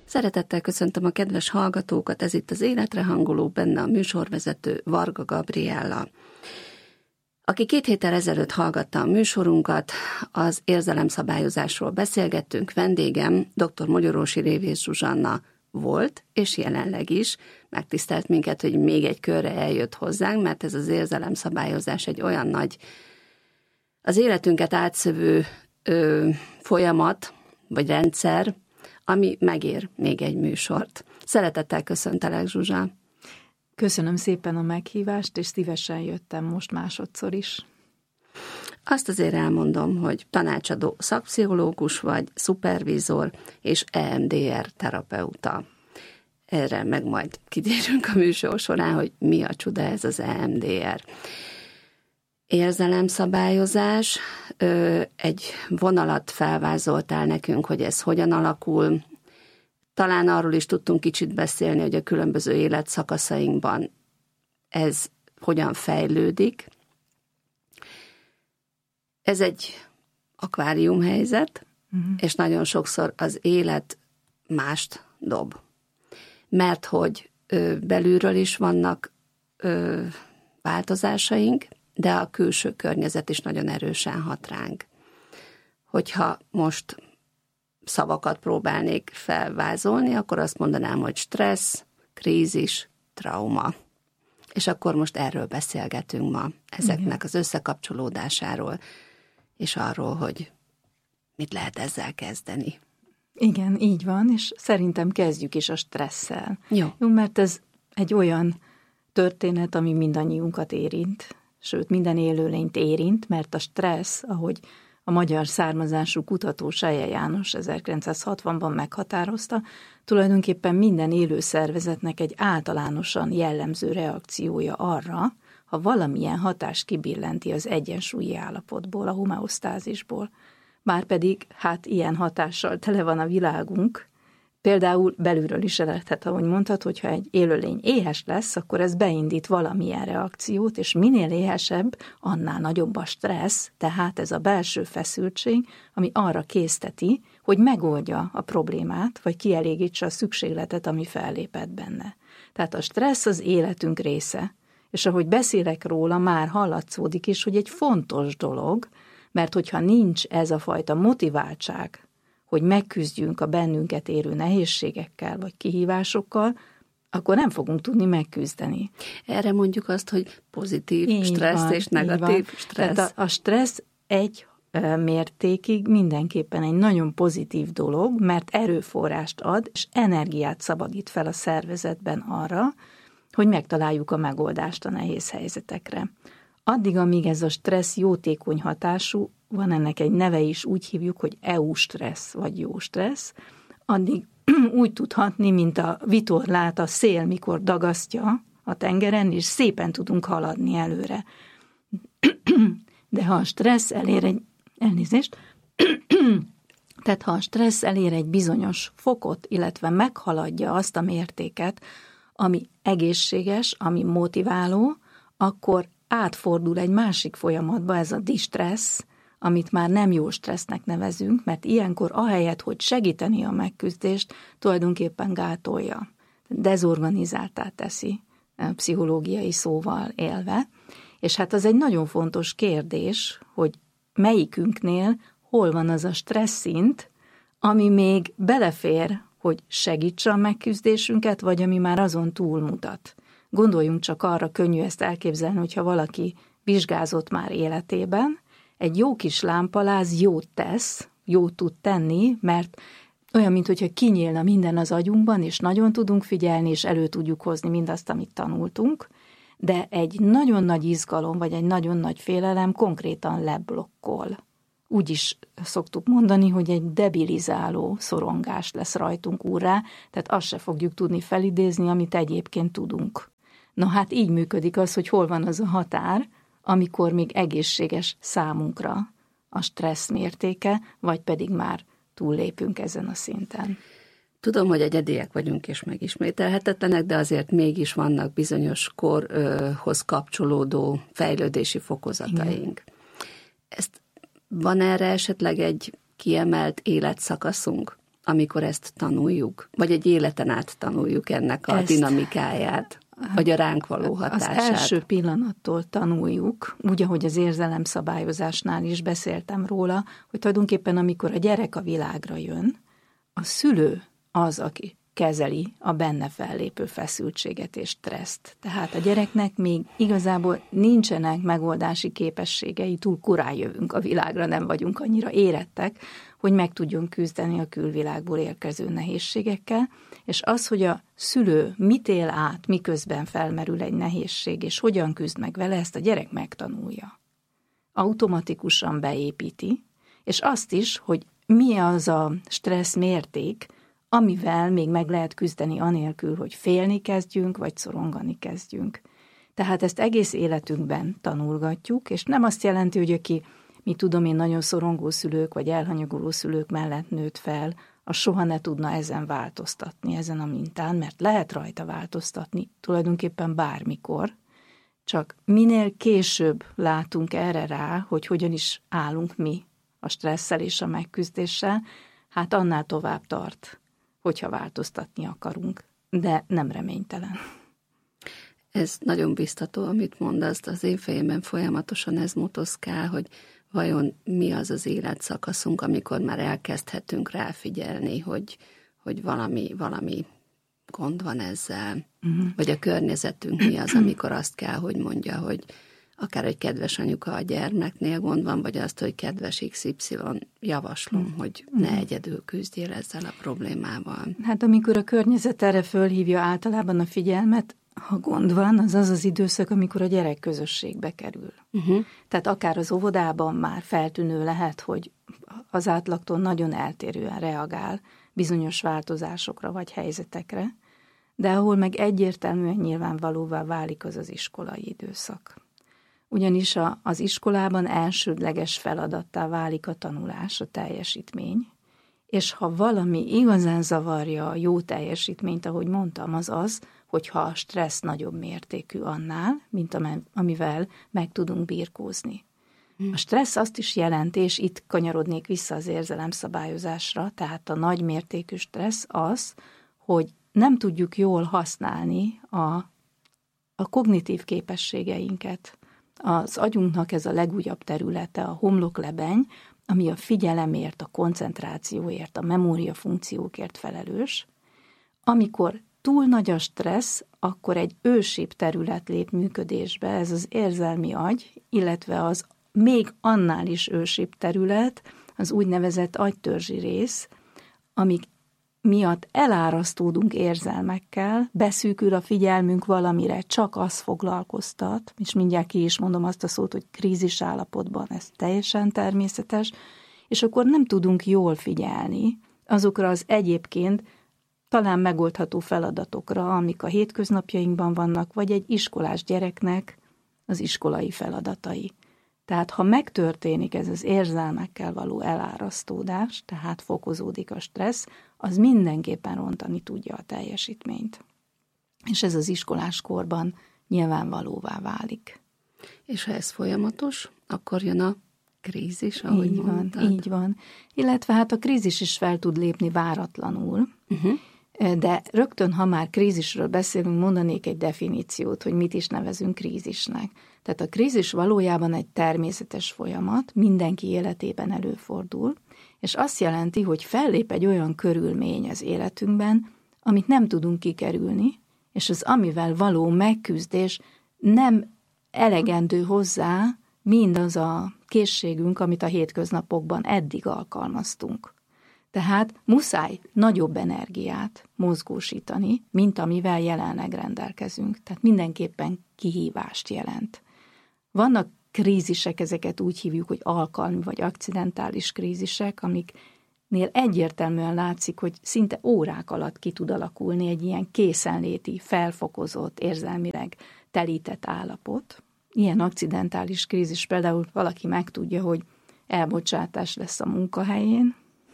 Szeretettel köszöntöm a kedves hallgatókat, ez itt az Életre hangoló, benne a műsorvezető Varga Gabriella. Aki 2 héttel ezelőtt hallgatta a műsorunkat, az érzelemszabályozásról beszélgettünk, vendégem dr. Mogyorósi Révész Zsuzsanna volt, és jelenleg is megtisztelt minket, hogy még egy körre eljött hozzánk, mert ez az érzelemszabályozás egy olyan nagy, az életünket átszövő folyamat, vagy rendszer, ami megér még egy műsort. Szeretettel köszöntelek, Zsuzsa. Köszönöm szépen a meghívást, és szívesen jöttem most másodszor is. Azt azért elmondom, hogy tanácsadó szakpszichológus vagy, szupervízor és EMDR terapeuta. Erre meg majd kitérünk a műsor során, hogy mi a csuda ez az EMDR. Érzelemszabályozás, egy vonalat felvázoltál nekünk, hogy ez hogyan alakul. Talán arról is tudtunk kicsit beszélni, hogy a különböző életszakaszainkban ez hogyan fejlődik. Ez egy akváriumhelyzet, és nagyon sokszor az élet mást dob. Mert hogy belülről is vannak változásaink, de a külső környezet is nagyon erősen hat ránk. Hogyha most szavakat próbálnék felvázolni, akkor azt mondanám, hogy stressz, krízis, trauma. És akkor most erről beszélgetünk ma, ezeknek az összekapcsolódásáról, és arról, hogy mit lehet ezzel kezdeni. Igen, így van, és szerintem kezdjük is a stresszel. Jó, mert ez egy olyan történet, ami mindannyiunkat érint, sőt, minden élőlényt érint, mert a stressz, ahogy a magyar származású kutató Selye János 1960-ban meghatározta, tulajdonképpen minden élő szervezetnek egy általánosan jellemző reakciója arra, ha valamilyen hatás kibillenti az egyensúlyi állapotból, a homeosztázisból. Márpedig, ilyen hatással tele van a világunk, például belülről is eredhet, ahogy mondtad, hogyha egy élőlény éhes lesz, akkor ez beindít valamilyen reakciót, és minél éhesebb, annál nagyobb a stressz, tehát ez a belső feszültség, ami arra készteti, hogy megoldja a problémát, vagy kielégítse a szükségletet, ami fellépett benne. Tehát a stressz az életünk része, és ahogy beszélek róla, már hallatszódik is, hogy egy fontos dolog, mert hogyha nincs ez a fajta motiváltság, hogy megküzdjünk a bennünket érő nehézségekkel vagy kihívásokkal, akkor nem fogunk tudni megküzdeni. Erre mondjuk azt, hogy pozitív stressz és negatív stressz. Tehát a stressz egy mértékig mindenképpen egy nagyon pozitív dolog, mert erőforrást ad, és energiát szabadít fel a szervezetben arra, hogy megtaláljuk a megoldást a nehéz helyzetekre. Addig, amíg ez a stressz jótékony hatású, van ennek egy neve is, úgy hívjuk, hogy EU-stressz, vagy jó stressz, addig úgy tud hatni, mint a vitorlát a szél, mikor dagasztja a tengeren, és szépen tudunk haladni előre. De ha a stressz elér egy... Elnézést. Tehát ha a stressz elér egy bizonyos fokot, illetve meghaladja azt a mértéket, ami egészséges, ami motiváló, akkor átfordul egy másik folyamatba, ez a distressz, amit már nem jó stressznek nevezünk, mert ilyenkor ahelyett, hogy segíteni a megküzdést, tulajdonképpen gátolja, dezorganizáltá teszi, pszichológiai szóval élve. És az egy nagyon fontos kérdés, hogy melyikünknél hol van az a stressz szint, ami még belefér, hogy segítse a megküzdésünket, vagy ami már azon túlmutat. Gondoljunk csak arra, könnyű ezt elképzelni, hogyha valaki vizsgázott már életében, egy jó kis lámpaláz jót tesz, jót tud tenni, mert olyan, mintha kinyílna minden az agyunkban, és nagyon tudunk figyelni, és elő tudjuk hozni mindazt, amit tanultunk, de egy nagyon nagy izgalom, vagy egy nagyon nagy félelem konkrétan leblokkol. Úgy is szoktuk mondani, hogy egy debilizáló szorongás lesz rajtunk úrrá, tehát azt se fogjuk tudni felidézni, amit egyébként tudunk. Na így működik az, hogy hol van az a határ, amikor még egészséges számunkra a stressz mértéke, vagy pedig már túllépünk ezen a szinten. Tudom, hogy egyediek vagyunk és megismételhetetlenek, de azért mégis vannak bizonyos korhoz kapcsolódó fejlődési fokozataink. Ezt van erre esetleg egy kiemelt életszakaszunk, amikor ezt tanuljuk, vagy egy életen át tanuljuk ennek a dinamikáját, vagy a ránk való hatását? Az első pillanattól tanuljuk, úgy, ahogy az érzelemszabályozásnál is beszéltem róla, hogy tulajdonképpen amikor a gyerek a világra jön, a szülő az, aki kezeli a benne fellépő feszültséget és stresszt. Tehát a gyereknek még igazából nincsenek megoldási képességei, túl korán jövünk a világra, nem vagyunk annyira érettek, hogy meg tudjon küzdeni a külvilágból érkező nehézségekkel, és az, hogy a szülő mit él át, miközben felmerül egy nehézség, és hogyan küzd meg vele, ezt a gyerek megtanulja. Automatikusan beépíti, és azt is, hogy mi az a stressz mérték, amivel még meg lehet küzdeni anélkül, hogy félni kezdjünk, vagy szorongani kezdjünk. Tehát ezt egész életünkben tanulgatjuk, és nem azt jelenti, hogy aki, mi tudom én, nagyon szorongó szülők, vagy elhanyagoló szülők mellett nőtt fel, az soha ne tudna ezen változtatni, ezen a mintán, mert lehet rajta változtatni tulajdonképpen bármikor, csak minél később látunk erre rá, hogy hogyan is állunk mi a stresszel és a megküzdéssel, hát annál tovább tart, hogyha változtatni akarunk, de nem reménytelen. Ez nagyon biztató, amit mondasz, az én fejemben folyamatosan ez motoszkál, hogy vajon mi az az életszakaszunk, amikor már elkezdhetünk ráfigyelni, hogy valami gond van ezzel, vagy a környezetünk mi az, amikor azt kell, hogy mondja, hogy akár egy kedves anyuka a gyermeknél gond van, vagy azt, hogy kedves XY, javaslom, hogy ne egyedül küzdjél ezzel a problémával. Hát amikor a környezet erre fölhívja általában a figyelmet, ha gond van, az az időszak, amikor a gyerek közösségbe kerül. Tehát akár az óvodában már feltűnő lehet, hogy az átlagtól nagyon eltérően reagál bizonyos változásokra vagy helyzetekre, de ahol meg egyértelműen nyilvánvalóvá válik, az iskolai időszak. Ugyanis az iskolában elsődleges feladattá válik a tanulás, a teljesítmény, és ha valami igazán zavarja a jó teljesítményt, ahogy mondtam, az, hogyha a stressz nagyobb mértékű annál, mint amivel meg tudunk birkózni. A stressz azt is jelenti, és itt kanyarodnék vissza az érzelemszabályozásra, tehát a nagy mértékű stressz az, hogy nem tudjuk jól használni a kognitív képességeinket. Az agyunknak ez a legújabb területe, a homloklebeny, ami a figyelemért, a koncentrációért, a memóriafunkciókért felelős. Amikor túl nagy a stressz, akkor egy ősibb terület lép működésbe, ez az érzelmi agy, illetve az még annál is ősibb terület, az úgynevezett agytörzsi rész, amik miatt elárasztódunk érzelmekkel, beszűkül a figyelmünk valamire, csak az foglalkoztat, és mindjárt ki is mondom azt a szót, hogy krízis állapotban, ez teljesen természetes, és akkor nem tudunk jól figyelni azokra az egyébként talán megoldható feladatokra, amik a hétköznapjainkban vannak, vagy egy iskolás gyereknek az iskolai feladatai. Tehát ha megtörténik ez az érzelmekkel való elárasztódás, tehát fokozódik a stressz, az mindenképpen rontani tudja a teljesítményt. És ez az iskoláskorban nyilvánvalóvá válik. És ha ez folyamatos, akkor jön a krízis, ahogy mondtad. Így van. Illetve hát a krízis is fel tud lépni váratlanul, de rögtön, ha már krízisről beszélünk, mondanék egy definíciót, hogy mit is nevezünk krízisnek. Tehát a krízis valójában egy természetes folyamat, mindenki életében előfordul, és azt jelenti, hogy fellép egy olyan körülmény az életünkben, amit nem tudunk kikerülni, és az amivel való megküzdés nem elegendő hozzá mindaz a készségünk, amit a hétköznapokban eddig alkalmaztunk. Tehát muszáj nagyobb energiát mozgósítani, mint amivel jelenleg rendelkezünk. Tehát mindenképpen kihívást jelent. Vannak krízisek, ezeket úgy hívjuk, hogy alkalmi vagy akcidentális krízisek, amiknél egyértelműen látszik, hogy szinte órák alatt ki tud alakulni egy ilyen készenléti, felfokozott, érzelmileg telített állapot. Ilyen akcidentális krízis például valaki megtudja, hogy elbocsátás lesz a munkahelyén,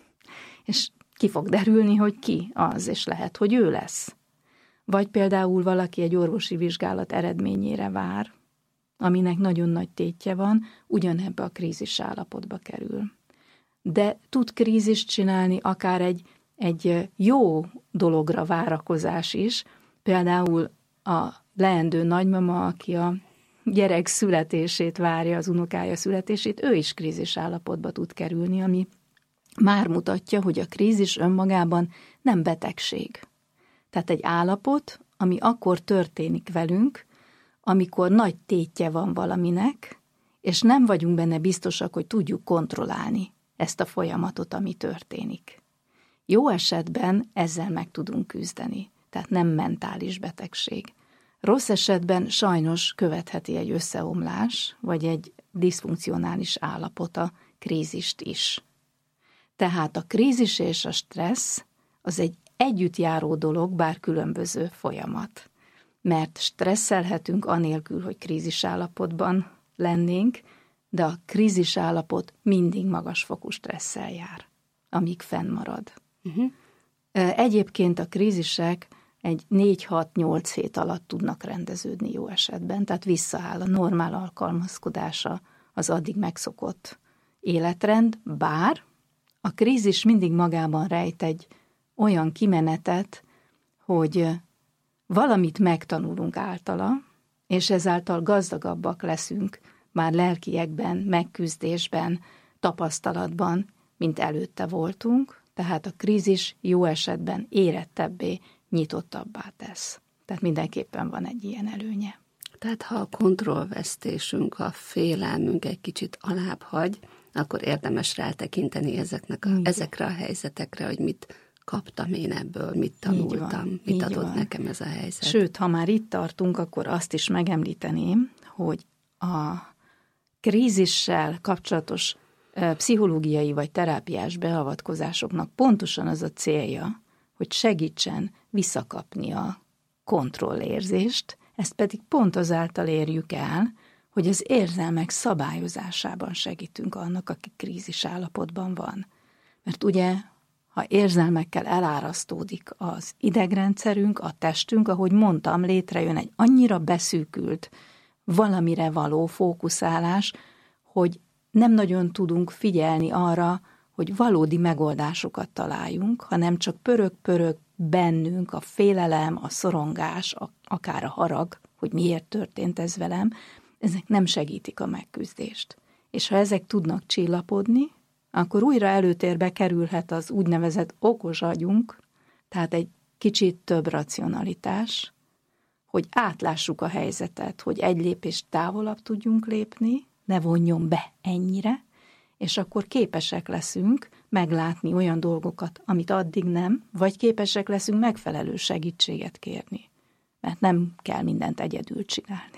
és ki fog derülni, hogy ki az, és lehet, hogy ő lesz. Vagy például valaki egy orvosi vizsgálat eredményére vár, aminek nagyon nagy tétje van, ugyanebbe a krízis állapotba kerül. De tud krízist csinálni akár egy egy jó dologra várakozás is. Például a leendő nagymama, aki a gyerek születését várja, az unokája születését, ő is krízis állapotba tud kerülni, ami már mutatja, hogy a krízis önmagában nem betegség. Tehát egy állapot, ami akkor történik velünk, amikor nagy tétje van valaminek, és nem vagyunk benne biztosak, hogy tudjuk kontrollálni ezt a folyamatot, ami történik. Jó esetben ezzel meg tudunk küzdeni, tehát nem mentális betegség. Rossz esetben sajnos követheti egy összeomlás, vagy egy diszfunkcionális állapot a krízist is. Tehát a krízis és a stressz az egy együtt járó dolog, bár különböző folyamat. Mert stresszelhetünk anélkül, hogy krízis állapotban lennénk, de a krízis állapot mindig magasfokú stresszel jár, amíg fennmarad. Egyébként a krízisek egy 4-6-8 hét alatt tudnak rendeződni jó esetben, tehát visszaáll a normál alkalmazkodása az addig megszokott életrend, bár a krízis mindig magában rejt egy olyan kimenetet, hogy valamit megtanulunk általa, és ezáltal gazdagabbak leszünk már lelkiekben, megküzdésben, tapasztalatban, mint előtte voltunk, tehát a krízis jó esetben érettebbé, nyitottabbá tesz. Tehát mindenképpen van egy ilyen előnye. Tehát ha a kontrollvesztésünk, a félelmünk egy kicsit alább hagy, akkor érdemes rátekinteni ezekre a helyzetekre, hogy mit kaptam én ebből, mit tanultam, mit adott nekem ez a helyzet. Sőt, ha már itt tartunk, akkor azt is megemlíteném, hogy a krízissel kapcsolatos pszichológiai vagy terápiás beavatkozásoknak pontosan az a célja, hogy segítsen visszakapni a kontrollérzést, ezt pedig pont azáltal érjük el, hogy az érzelmek szabályozásában segítünk annak, aki krízis állapotban van. Mert ugye, ha érzelmekkel elárasztódik az idegrendszerünk, a testünk, ahogy mondtam, létrejön egy annyira beszűkült, valamire való fókuszálás, hogy nem nagyon tudunk figyelni arra, hogy valódi megoldásokat találjunk, hanem csak pörög-pörög bennünk a félelem, a szorongás, akár a harag, hogy miért történt ez velem, ezek nem segítik a megküzdést. És ha ezek tudnak csillapodni, akkor újra előtérbe kerülhet az úgynevezett okos agyunk, tehát egy kicsit több racionalitás, hogy átlássuk a helyzetet, hogy egy lépést távolabb tudjunk lépni, ne vonjon be ennyire, és akkor képesek leszünk meglátni olyan dolgokat, amit addig nem, vagy képesek leszünk megfelelő segítséget kérni, mert nem kell mindent egyedül csinálni.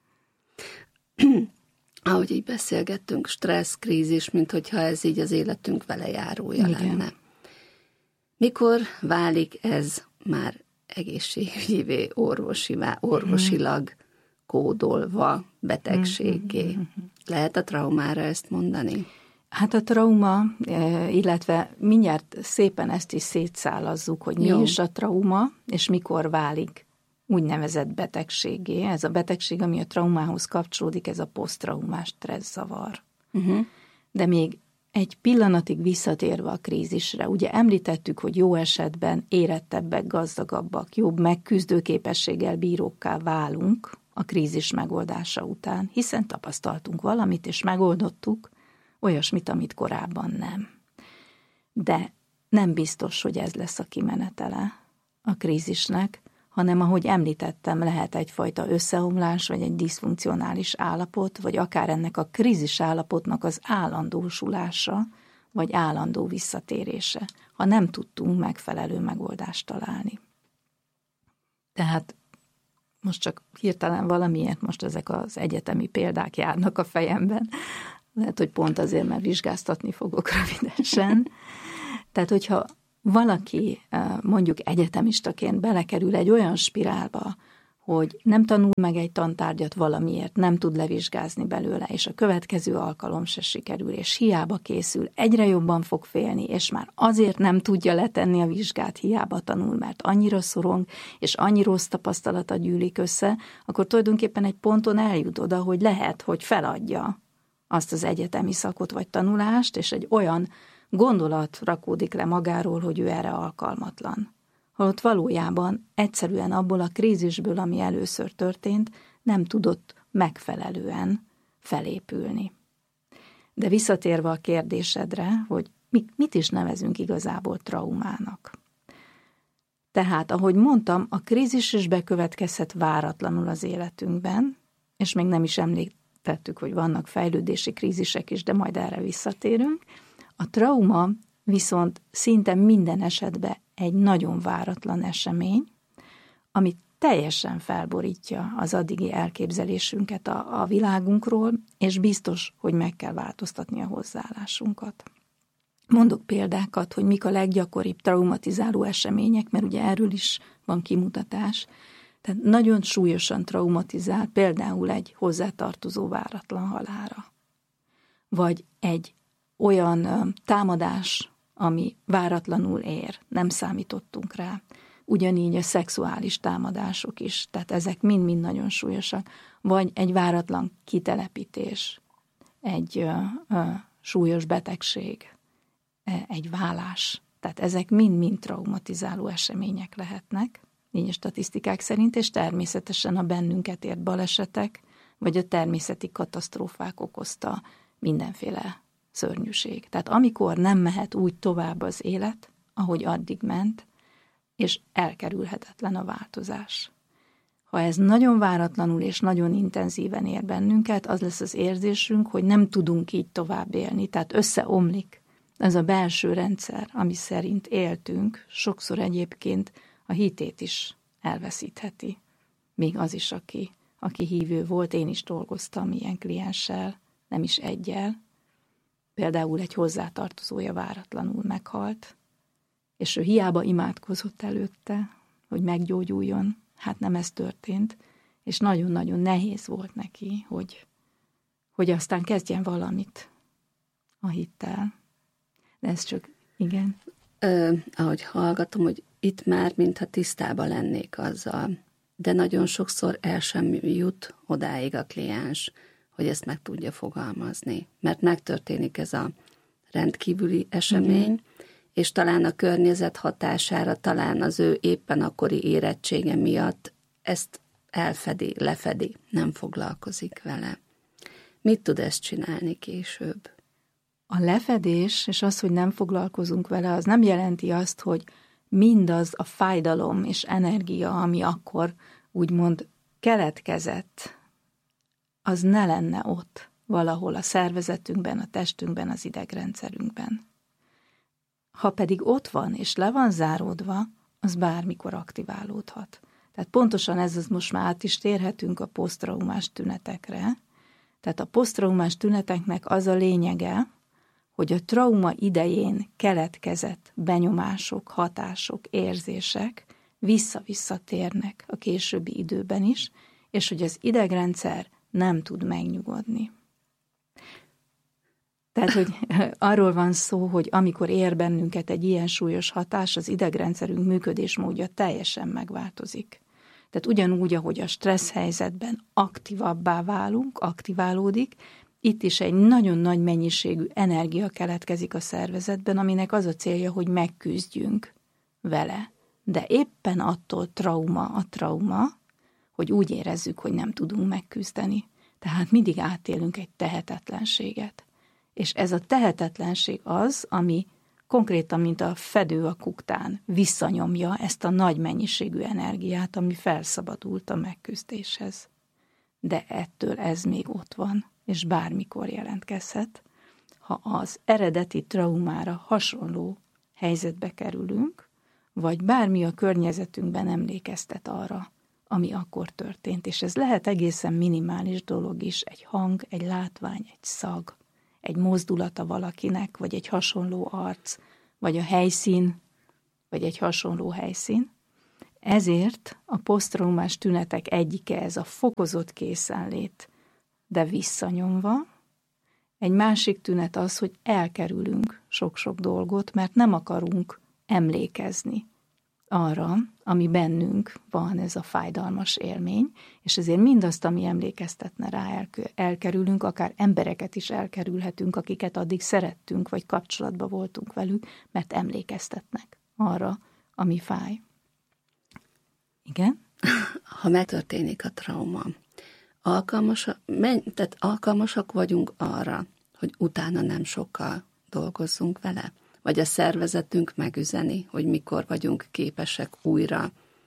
Ahogy így beszélgettünk, stressz, krízis, mint hogyha ez így az életünk velejárója lenne. Mikor válik ez már egészségügyivé, orvosilag kódolva betegséggé? Lehet a traumára ezt mondani? Hát a trauma, illetve mindjárt szépen ezt is szétszálazzuk, hogy mi is a trauma, és mikor válik úgynevezett betegségé. Ez a betegség, ami a traumához kapcsolódik, ez a posztraumás stresszavar. De még egy pillanatig visszatérve a krízisre, ugye említettük, hogy jó esetben érettebbek, gazdagabbak, jobb megküzdőképességgel bírókká válunk a krízis megoldása után, hiszen tapasztaltunk valamit, és megoldottuk olyasmit, amit korábban nem. De nem biztos, hogy ez lesz a kimenetele a krízisnek, hanem ahogy említettem, lehet egyfajta összeomlás, vagy egy diszfunkcionális állapot, vagy akár ennek a krízis állapotnak az állandósulása, vagy állandó visszatérése, ha nem tudtunk megfelelő megoldást találni. Tehát most csak hirtelen valamiért most ezek az egyetemi példák járnak a fejemben. Lehet, hogy pont azért, mert vizsgáztatni fogok rövidesen. Tehát, hogyha valaki mondjuk egyetemistaként belekerül egy olyan spirálba, hogy nem tanul meg egy tantárgyat valamiért, nem tud levizsgázni belőle, és a következő alkalom se sikerül, és hiába készül, egyre jobban fog félni, és már azért nem tudja letenni a vizsgát, hiába tanul, mert annyira szorong, és annyi rossz tapasztalata gyűlik össze, akkor tulajdonképpen egy ponton eljut oda, hogy lehet, hogy feladja azt az egyetemi szakot vagy tanulást, és egy olyan gondolat rakódik le magáról, hogy ő erre alkalmatlan. Holott valójában egyszerűen abból a krízisből, ami először történt, nem tudott megfelelően felépülni. De visszatérve a kérdésedre, hogy mit is nevezünk igazából traumának. Tehát, ahogy mondtam, a krízis is bekövetkezhet váratlanul az életünkben, és még nem is említettük, hogy vannak fejlődési krízisek is, de majd erre visszatérünk. A trauma viszont szinte minden esetben egy nagyon váratlan esemény, ami teljesen felborítja az addigi elképzelésünket a világunkról, és biztos, hogy meg kell változtatni a hozzáállásunkat. Mondok példákat, hogy mik a leggyakoribb traumatizáló események, mert ugye erről is van kimutatás. Tehát nagyon súlyosan traumatizál például egy hozzátartozó váratlan halálra. Vagy egy olyan támadás, ami váratlanul ér, nem számítottunk rá. Ugyanígy a szexuális támadások is, tehát ezek mind-mind nagyon súlyosak. Vagy egy váratlan kitelepítés, egy súlyos betegség, egy válás. Tehát ezek mind-mind traumatizáló események lehetnek, így a statisztikák szerint, és természetesen a bennünket ért balesetek, vagy a természeti katasztrófák okozta mindenféle szörnyűség. Tehát amikor nem mehet úgy tovább az élet, ahogy addig ment, és elkerülhetetlen a változás. Ha ez nagyon váratlanul és nagyon intenzíven ér bennünket, az lesz az érzésünk, hogy nem tudunk így tovább élni, tehát összeomlik ez a belső rendszer, ami szerint éltünk, sokszor egyébként a hitét is elveszítheti. Még az is, aki hívő volt, én is dolgoztam ilyen klienssel, nem is egyel. Például egy hozzátartozója váratlanul meghalt, és ő hiába imádkozott előtte, hogy meggyógyuljon, hát nem ez történt, és nagyon-nagyon nehéz volt neki, hogy aztán kezdjen valamit a hittel. De ez csak, igen. Ahogy hallgatom, hogy itt már mintha tisztában lennék azzal, de nagyon sokszor el sem jut odáig a kliens, hogy ezt meg tudja fogalmazni. Mert megtörténik ez a rendkívüli esemény, és talán a környezet hatására, talán az ő éppen akkori érettsége miatt ezt elfedi, lefedi, nem foglalkozik vele. Mit tud ezt csinálni később? A lefedés, és az, hogy nem foglalkozunk vele, az nem jelenti azt, hogy mindaz a fájdalom és energia, ami akkor úgymond keletkezett, az ne lenne ott valahol a szervezetünkben, a testünkben, az idegrendszerünkben. Ha pedig ott van és le van záródva, az bármikor aktiválódhat. Tehát pontosan ez az, most már át is térhetünk a posztraumás tünetekre. Tehát a posztraumás tüneteknek az a lényege, hogy a trauma idején keletkezett benyomások, hatások, érzések vissza-visszatérnek a későbbi időben is, és hogy az idegrendszer nem tud megnyugodni. Tehát, hogy arról van szó, hogy amikor ér bennünket egy ilyen súlyos hatás, az idegrendszerünk működésmódja teljesen megváltozik. Tehát ugyanúgy, ahogy a stressz helyzetben aktívabbá válunk, aktiválódik, itt is egy nagyon nagy mennyiségű energia keletkezik a szervezetben, aminek az a célja, hogy megküzdjünk vele. De éppen attól a trauma, hogy úgy érezzük, hogy nem tudunk megküzdeni. Tehát mindig átélünk egy tehetetlenséget. És ez a tehetetlenség az, ami konkrétan, mint a fedő a kuktán, visszanyomja ezt a nagy mennyiségű energiát, ami felszabadult a megküzdéshez. De ettől ez még ott van, és bármikor jelentkezhet. Ha az eredeti traumára hasonló helyzetbe kerülünk, vagy bármi a környezetünkben emlékeztet arra, ami akkor történt. És ez lehet egészen minimális dolog is, egy hang, egy látvány, egy szag, egy mozdulata valakinek, vagy egy hasonló arc, vagy a helyszín, vagy egy hasonló helyszín. Ezért a posztraumás tünetek egyike ez a fokozott készenlét, de visszanyomva. Egy másik tünet az, hogy elkerülünk sok-sok dolgot, mert nem akarunk emlékezni arra, ami bennünk van, ez a fájdalmas élmény, és ezért mindazt, ami emlékeztetne rá, elkerülünk, akár embereket is elkerülhetünk, akiket addig szerettünk, vagy kapcsolatban voltunk velük, mert emlékeztetnek arra, ami fáj. Igen? Ha megtörténik a trauma, alkalmasak vagyunk arra, hogy utána nem sokkal dolgozzunk vele? Vagy a szervezetünk megüzeni, hogy mikor vagyunk képesek újra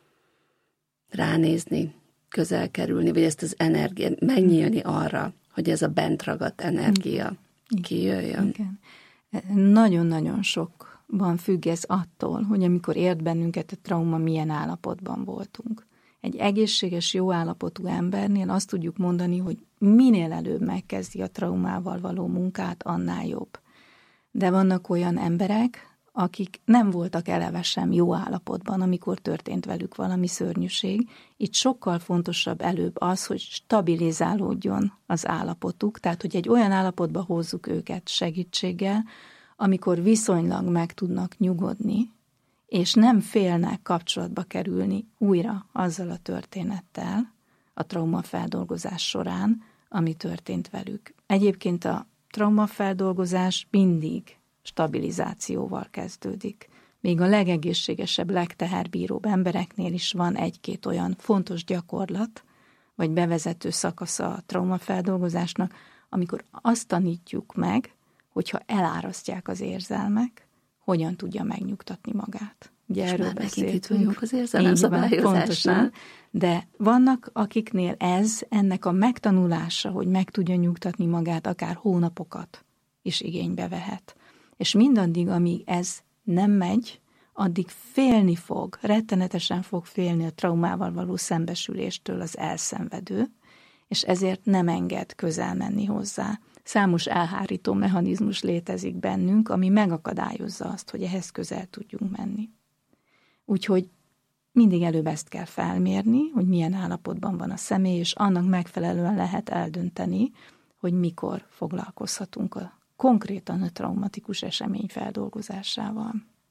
ránézni, közel kerülni, vagy ezt az energiát megnyílni arra, hogy ez a bent ragadt energia kijöjjön. Igen. Nagyon-nagyon sokban függ ez attól, hogy amikor ért bennünket a trauma, milyen állapotban voltunk. Egy egészséges, jó állapotú embernél azt tudjuk mondani, hogy minél előbb megkezdi a traumával való munkát, annál jobb. De vannak olyan emberek, akik nem voltak eleve sem jó állapotban, amikor történt velük valami szörnyűség. Itt sokkal fontosabb előbb az, hogy stabilizálódjon az állapotuk, tehát hogy egy olyan állapotba hozzuk őket segítséggel, amikor viszonylag meg tudnak nyugodni, és nem félnek kapcsolatba kerülni újra azzal a történettel a traumafeldolgozás során, ami történt velük. Egyébként a traumafeldolgozás mindig stabilizációval kezdődik. Még a legegészségesebb, legteherbíróbb embereknél is van egy-két olyan fontos gyakorlat, vagy bevezető szakasza a traumafeldolgozásnak, amikor azt tanítjuk meg, hogyha elárasztják az érzelmek, hogyan tudja megnyugtatni magát. Ugye és erről már megint itt beszéltünk. vagyunk az érzelemszabályozásnál. De vannak, akiknél ennek a megtanulása, hogy meg tudja nyugtatni magát, akár hónapokat is igénybe vehet. És mindaddig, amíg ez nem megy, addig félni fog, rettenetesen fog félni a traumával való szembesüléstől az elszenvedő, és ezért nem enged közel menni hozzá. Számos elhárító mechanizmus létezik bennünk, ami megakadályozza azt, hogy ehhez közel tudjunk menni. Úgyhogy mindig előbb ezt kell felmérni, hogy milyen állapotban van a személy, és annak megfelelően lehet eldönteni, hogy mikor foglalkozhatunk konkrétan a traumatikus esemény feldolgozásával.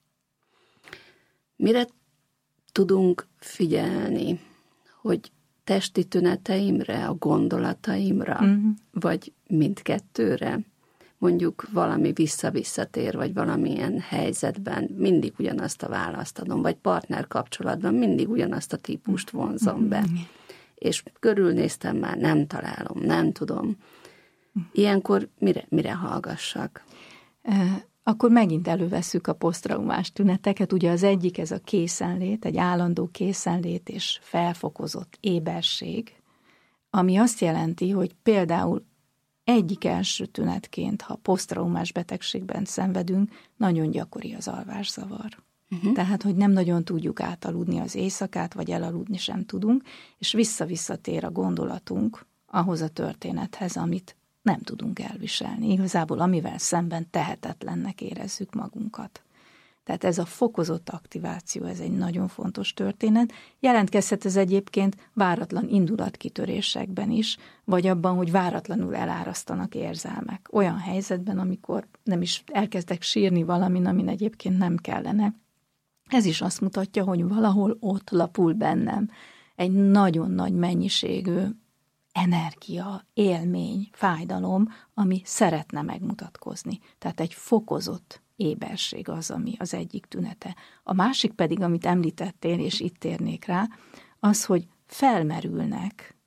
Mire tudunk figyelni, hogy testi tüneteimre, a gondolataimra, vagy mindkettőre? Mondjuk valami visszatér, vagy valamilyen helyzetben mindig ugyanazt a választ adom, vagy partnerkapcsolatban mindig ugyanazt a típust vonzom be. És körülnéztem már, nem találom, nem tudom. Ilyenkor mire hallgassak? Akkor megint elővesszük a posztraumás tüneteket. Ugye az egyik ez a készenlét, egy állandó készenlét és felfokozott éberség, ami azt jelenti, hogy például egyik első tünetként, ha posztraumás betegségben szenvedünk, nagyon gyakori az alvászavar. Tehát, hogy nem nagyon tudjuk átaludni az éjszakát, vagy elaludni sem tudunk, és visszatér a gondolatunk ahhoz a történethez, amit nem tudunk elviselni. Igazából amivel szemben tehetetlennek érezzük magunkat. Tehát ez a fokozott aktiváció, ez egy nagyon fontos történet. Jelentkezhet ez egyébként váratlan indulatkitörésekben is, vagy abban, hogy váratlanul elárasztanak érzelmek. Olyan helyzetben, amikor nem is elkezdek sírni valamin, amin egyébként nem kellene. Ez is azt mutatja, hogy valahol ott lapul bennem egy nagyon nagy mennyiségű energia, élmény, fájdalom, ami szeretne megmutatkozni. Tehát egy fokozott éberség az, ami az egyik tünete. A másik pedig, amit említettél, és itt térnék rá, az, hogy felmerülnek,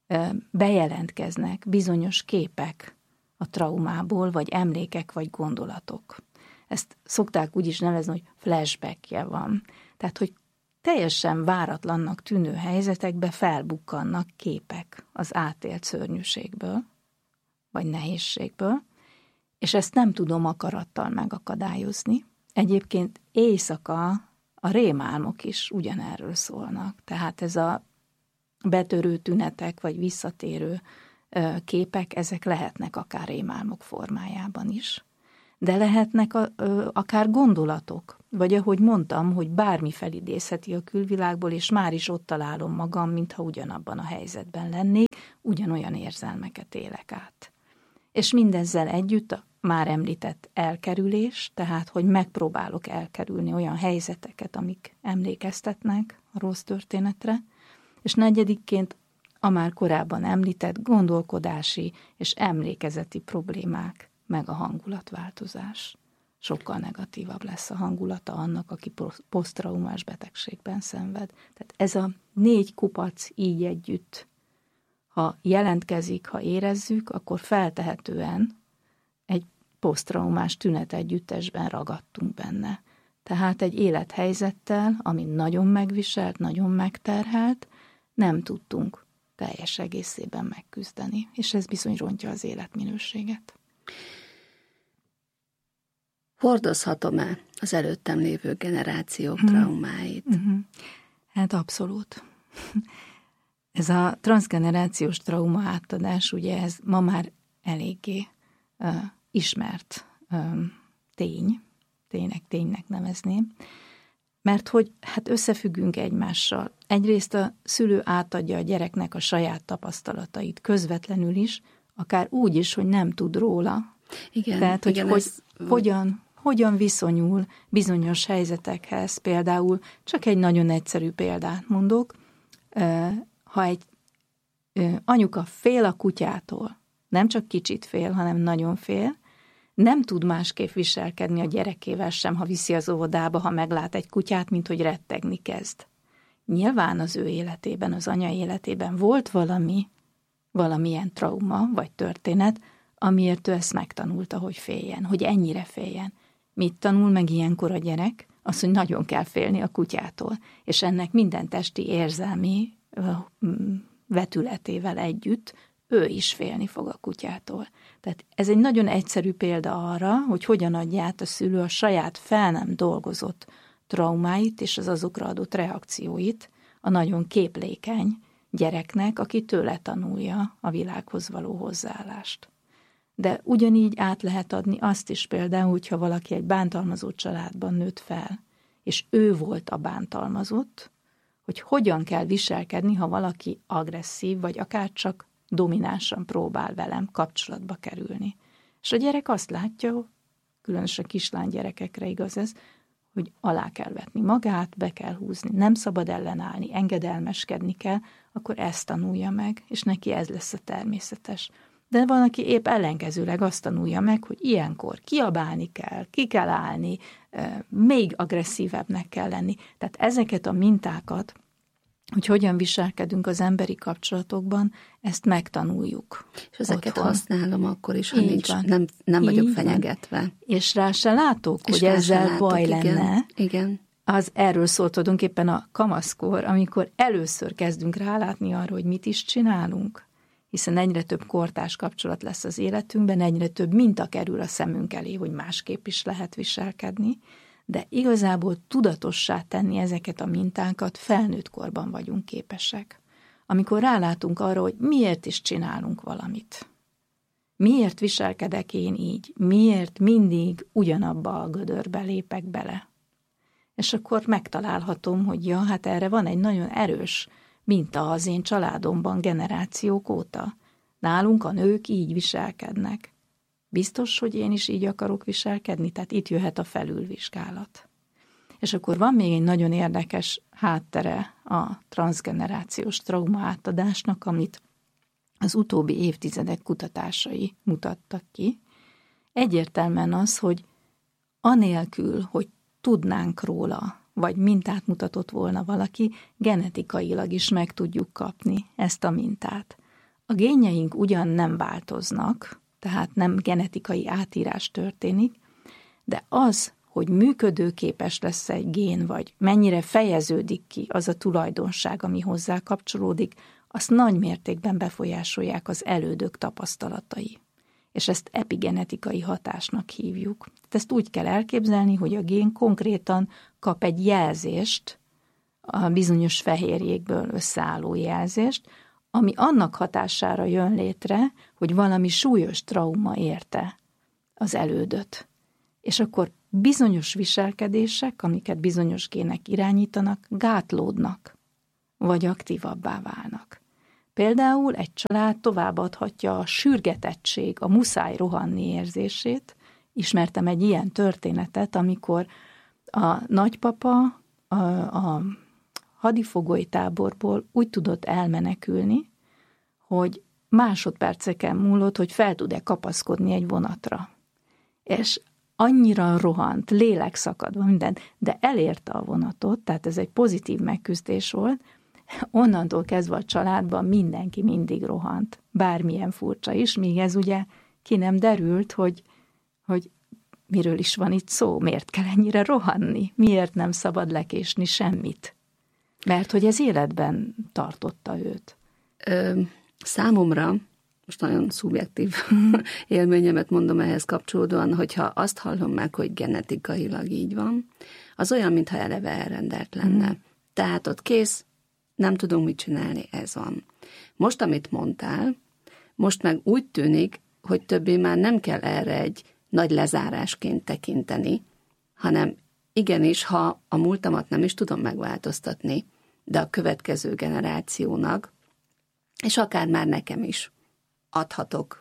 bejelentkeznek bizonyos képek a traumából, vagy emlékek, vagy gondolatok. Ezt szokták úgy is nevezni, hogy flashbackje van. Tehát, hogy teljesen váratlannak tűnő helyzetekbe felbukkannak képek az átélt szörnyűségből, vagy nehézségből, és ezt nem tudom akarattal megakadályozni. Egyébként éjszaka a rémálmok is ugyanerről szólnak. Tehát ez a betörő tünetek, vagy visszatérő képek, ezek lehetnek akár rémálmok formájában is. De lehetnek akár gondolatok, vagy ahogy mondtam, hogy bármi felidézheti a külvilágból, és már is ott találom magam, mintha ugyanabban a helyzetben lennék, ugyanolyan érzelmeket élek át. És mindezzel együtt a már említett elkerülés, tehát hogy megpróbálok elkerülni olyan helyzeteket, amik emlékeztetnek a rossz történetre, és negyedikként a már korábban említett gondolkodási és emlékezeti problémák, meg a hangulatváltozás. Sokkal negatívabb lesz a hangulata annak, aki posztraumás betegségben szenved. Tehát ez a 4 kupac így együtt, ha jelentkezik, ha érezzük, akkor feltehetően egy posztraumás tünet együttesben ragadtunk benne. Tehát egy élethelyzettel, ami nagyon megviselt, nagyon megterhelt, nem tudtunk teljes egészében megküzdeni, és ez bizony rontja az életminőséget. Hordozhatom-e az előttem lévő generációk traumáit? Hát abszolút. Ez a transzgenerációs trauma átadás, ugye ez ma már eléggé ismert tény, ténynek nevezném, mert hogy hát összefüggünk egymással. Egyrészt a szülő átadja a gyereknek a saját tapasztalatait közvetlenül is, akár úgy is, hogy nem tud róla. Igen, tehát, hogy, igen, hogyan viszonyul bizonyos helyzetekhez. Például csak egy nagyon egyszerű példát mondok, ha egy anyuka fél a kutyától, nem csak kicsit fél, hanem nagyon fél, nem tud másképp viselkedni a gyerekével sem, ha viszi az óvodába, ha meglát egy kutyát, mint hogy rettegni kezd. Nyilván az ő életében, az anya életében volt valamilyen trauma vagy történet, amiért ő ezt megtanulta, hogy féljen, hogy ennyire féljen. Mit tanul meg ilyenkor a gyerek? Az, hogy nagyon kell félni a kutyától, és ennek minden testi érzelmi vetületével együtt ő is félni fog a kutyától. Tehát ez egy nagyon egyszerű példa arra, hogy hogyan adja át a szülő a saját fel nem dolgozott traumáit és az azokra adott reakcióit a nagyon képlékeny gyereknek, aki tőle tanulja a világhoz való hozzáállást. De ugyanígy át lehet adni azt is például, hogyha valaki egy bántalmazó családban nőtt fel, és ő volt a bántalmazott, hogy hogyan kell viselkedni, ha valaki agresszív, vagy akár csak dominánsan próbál velem kapcsolatba kerülni. És a gyerek azt látja, különösen kislány gyerekekre igaz ez, hogy alá kell vetni magát, be kell húzni, nem szabad ellenállni, engedelmeskedni kell, akkor ezt tanulja meg, és neki ez lesz a természetes. De van, aki épp ellenkezőleg azt tanulja meg, hogy ilyenkor kiabálni kell, ki kell állni, még agresszívebbnek kell lenni. Tehát ezeket a mintákat, hogy hogyan viselkedünk az emberi kapcsolatokban, ezt megtanuljuk. És ezeket otthon. Használom akkor is, ha nem vagyok fenyegetve. Van. És rá se látok, hogy ezzel baj lenne. Igen. Az erről szólt tulajdonképpen a kamaszkor, amikor először kezdünk rálátni arra, hogy mit is csinálunk. Hiszen egyre több kortárs kapcsolat lesz az életünkben, egyre több minta kerül a szemünk elé, hogy másképp is lehet viselkedni, de igazából tudatossá tenni ezeket a mintákat felnőtt korban vagyunk képesek. Amikor rálátunk arra, hogy miért is csinálunk valamit. Miért viselkedek én így? Miért mindig ugyanabba a gödörbe lépek bele? És akkor megtalálhatom, hogy ja, hát erre van egy nagyon erős minta az én családomban generációk óta. Nálunk a nők így viselkednek. Biztos, hogy én is így akarok viselkedni? Tehát itt jöhet a felülvizsgálat. És akkor van még egy nagyon érdekes háttere a transzgenerációs trauma átadásnak, amit az utóbbi évtizedek kutatásai mutattak ki. Egyértelműen az, hogy anélkül, hogy tudnánk róla, vagy mintát mutatott volna valaki, genetikailag is meg tudjuk kapni ezt a mintát. A génjeink ugyan nem változnak, tehát nem genetikai átírás történik, de az, hogy működőképes lesz egy gén, vagy mennyire fejeződik ki az a tulajdonság, ami hozzá kapcsolódik, azt nagy mértékben befolyásolják az elődök tapasztalatai. És ezt epigenetikai hatásnak hívjuk. Ezt úgy kell elképzelni, hogy a gén konkrétan kap egy jelzést, a bizonyos fehérjékből összeálló jelzést, ami annak hatására jön létre, hogy valami súlyos trauma érte az elődöt. És akkor bizonyos viselkedések, amiket bizonyos gének irányítanak, gátlódnak, vagy aktívabbá válnak. Például egy család továbbadhatja a sürgetettség, a muszáj rohanni érzését. Ismertem egy ilyen történetet, amikor a nagypapa a hadifogoly táborból úgy tudott elmenekülni, hogy másodperceken múlott, hogy fel tud-e kapaszkodni egy vonatra. És annyira rohant, lélekszakadva minden, de elérte a vonatot, tehát ez egy pozitív megküzdés volt. Onnantól kezdve a családban mindenki mindig rohant, bármilyen furcsa is, míg ez ugye ki nem derült, hogy miről is van itt szó, miért kell ennyire rohanni, miért nem szabad lekésni semmit. Mert hogy ez életben tartotta őt. Számomra, most nagyon szubjektív élményemet mondom ehhez kapcsolódóan, hogyha azt hallom meg, hogy genetikailag így van, az olyan, mintha eleve elrendelt lenne. Tehát ott kész, nem tudunk mit csinálni, ez van. Most, amit mondtál, most meg úgy tűnik, hogy többé már nem kell erre egy nagy lezárásként tekinteni, hanem igenis, ha a múltamat nem is tudom megváltoztatni, de a következő generációnak, és akár már nekem is adhatok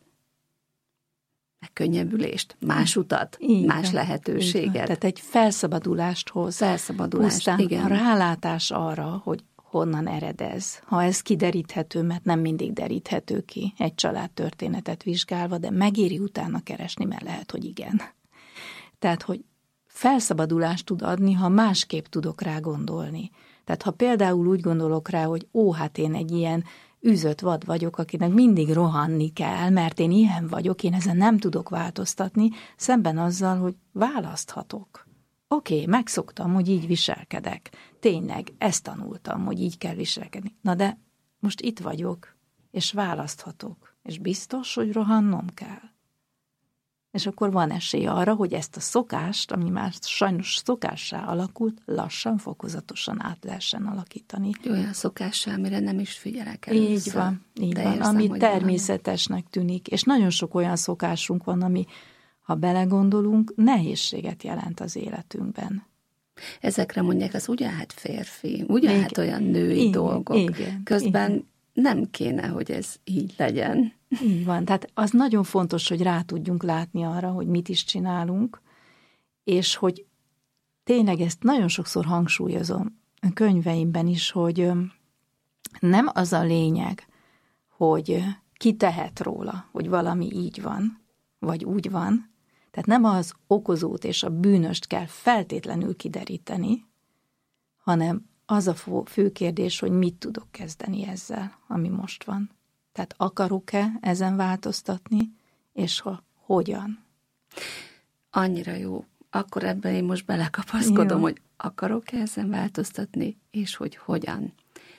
megkönnyebbülést, más utat, más lehetőséget. Tehát egy felszabadulást hoz. Felszabadulást, igen. A rálátás arra, hogy honnan ered ez. Ha ez kideríthető, mert nem mindig deríthető ki egy családtörténetet vizsgálva, de megéri utána keresni, mert lehet, hogy igen. Tehát, hogy felszabadulást tud adni, ha másképp tudok rá gondolni. Tehát, ha például úgy gondolok rá, hogy hát én egy ilyen űzött vad vagyok, akinek mindig rohanni kell, mert én ilyen vagyok, én ezen nem tudok változtatni, szemben azzal, hogy választhatok. Oké, megszoktam, hogy így viselkedek. Tényleg, ezt tanultam, hogy így kell viselkedni. Na de most itt vagyok, és választhatok. És biztos, hogy rohannom kell. És akkor van esély arra, hogy ezt a szokást, ami már sajnos szokássá alakult, lassan, fokozatosan át lehessen alakítani. Olyan szokássá, amire nem is figyelek először. Így van, ami természetesnek tűnik. És nagyon sok olyan szokásunk van, ami, ha belegondolunk, nehézséget jelent az életünkben. Ezekre mondják, az ugye hát férfi, ugye hát olyan női dolgok. Igen, közben nem kéne, hogy ez így legyen. Így van, tehát az nagyon fontos, hogy rá tudjunk látni arra, hogy mit is csinálunk, és hogy tényleg ezt nagyon sokszor hangsúlyozom a könyveimben is, hogy nem az a lényeg, hogy ki tehet róla, hogy valami így van, vagy úgy van. Tehát nem az okozót és a bűnöst kell feltétlenül kideríteni, hanem az a fő kérdés, hogy mit tudok kezdeni ezzel, ami most van. Tehát akarok-e ezen változtatni, és hogyan? Annyira jó. Akkor ebben én most belekapaszkodom, hogy akarok-e ezen változtatni, és hogy hogyan.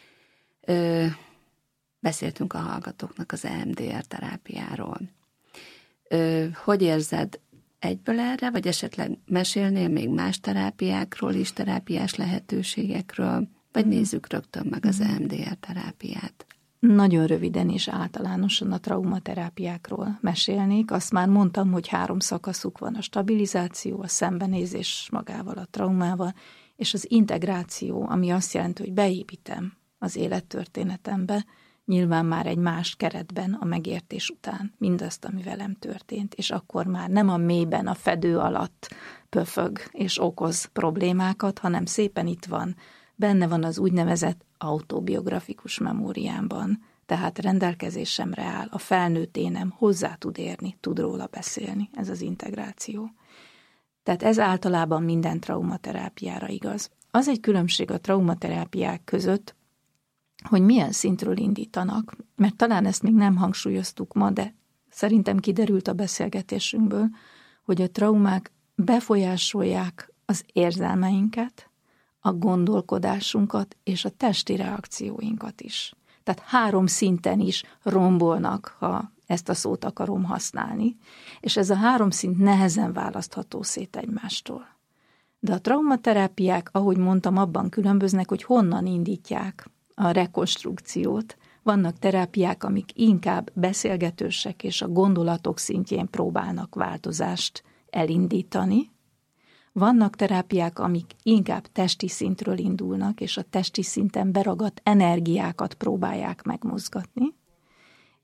Beszéltünk a hallgatóknak az EMDR terápiáról. Hogy érzed egyből erre, vagy esetleg mesélnél még más terápiákról is, terápiás lehetőségekről, vagy nézzük rögtön meg az EMDR terápiát? Nagyon röviden és általánosan a traumaterápiákról mesélnék. Azt már mondtam, hogy 3 szakaszuk van: a stabilizáció, a szembenézés magával, a traumával, és az integráció, ami azt jelenti, hogy beépítem az élettörténetembe, nyilván már egy más keretben a megértés után mindazt, ami velem történt, és akkor már nem a mélyben, a fedő alatt pöfög és okoz problémákat, hanem szépen itt van, benne van az úgynevezett autobiografikus memóriámban, tehát rendelkezésemre áll, a felnőtt énem hozzá tud érni, tud róla beszélni, ez az integráció. Tehát ez általában minden traumaterápiára igaz. Az egy különbség a traumaterápiák között, hogy milyen szintről indítanak, mert talán ezt még nem hangsúlyoztuk ma, de szerintem kiderült a beszélgetésünkből, hogy a traumák befolyásolják az érzelmeinket, a gondolkodásunkat és a testi reakcióinkat is. Tehát 3 szinten is rombolnak, ha ezt a szót akarom használni, és ez a 3 szint nehezen választható szét egymástól. De a traumaterápiák, ahogy mondtam, abban különböznek, hogy honnan indítják a rekonstrukciót. Vannak terápiák, amik inkább beszélgetősek és a gondolatok szintjén próbálnak változást elindítani. Vannak terápiák, amik inkább testi szintről indulnak, és a testi szinten beragadt energiákat próbálják megmozgatni.